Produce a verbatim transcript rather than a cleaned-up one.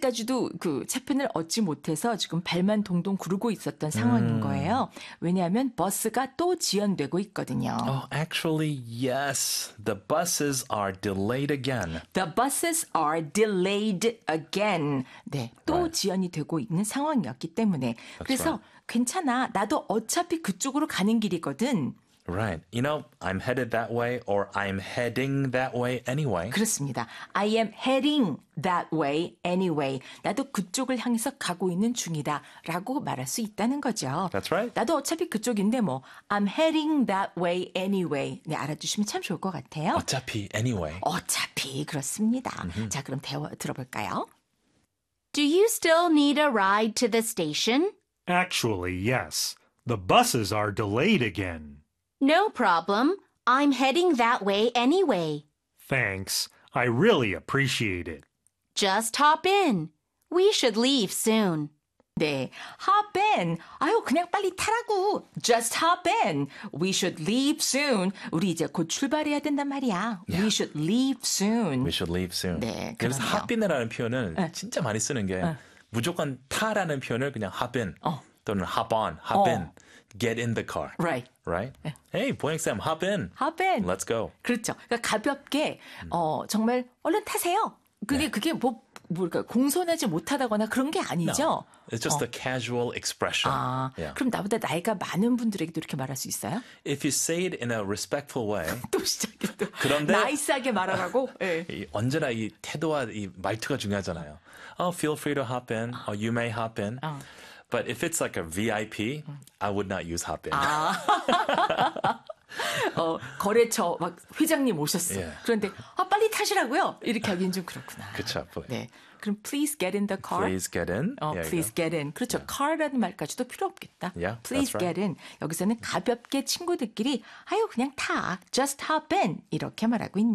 아직까지도 그 차편을 얻지 못해서 지금 발만 동동 구르고 있었던 상황인 거예요. 왜냐하면 버스가 또 지연되고 있거든요. Oh, actually, yes. The buses are delayed again. The buses are delayed again. 네, 또 Right. 지연이 되고 있는 상황이었기 때문에. 그래서 right. 괜찮아. 나도 어차피 그쪽으로 가는 길이거든. Right. You know, I'm headed that way or I'm heading that way anyway. 그렇습니다. I am heading that way anyway. 나도 그쪽을 향해서 가고 있는 중이다 라고 말할 수 있다는 거죠. That's right. 나도 어차피 그쪽인데 뭐 I'm heading that way anyway. 네, 알아주시면 참 좋을 것 같아요. 어차피 anyway. 어차피 그렇습니다. Mm-hmm. 자, 그럼 대화 들어볼까요? Do you still need a ride to the station? Actually, yes. The buses are delayed again. No problem. I'm heading that way anyway. Thanks. I really appreciate it. Just hop in. We should leave soon. 네, hop in. 아유, 그냥 빨리 타라고. Just hop in. We should leave soon. 우리 이제 곧 출발해야 된단 말이야. Yeah. We should leave soon. We should leave soon. 네, 그래서 그러네요. hop in이라는 표현을 네. 진짜 많이 쓰는 게 네. 무조건 타라는 표현을 그냥 hop in 어. 또는 hop on, hop 어. in, get in the car. Right. Right? Hey, 보행쌤, hop in. Hop in. Let's go. 그렇죠. 그러니까 가볍게 어, 정말 얼른 타세요. 그게 네. 그게 뭐 뭘까 공손하지 못하다거나 그런 게 아니죠. No, it's just 어. a casual expression. 아, Yeah. 그럼 나보다 나이가 많은 분들에게도 이렇게 말할 수 있어요? If you say it in a respectful way, 또 시작해 또. 그런데- 나이스하게 말하라고? 예. 이, 언제나 이 태도와 이 말투가 중요하잖아요. Oh, feel free to hop in. Oh, you may hop in. 어. But if it's like a V I P, I would not use hop in. 어, 거래처 막 회장님 오셨어. 예. 그런데 아 빨리 타시라고요. 이렇게 하기엔 좀 그렇구나. 그쵸. 네. 그럼 please get in the car. Please get in. 어, Yeah, please get in. 그렇죠. car라는 말까지도 필요 없겠다. Yeah, please that's right. get in. 여기서는 가볍게 친구들끼리 아유 그냥 타. just hop in. 이렇게 말하고 있는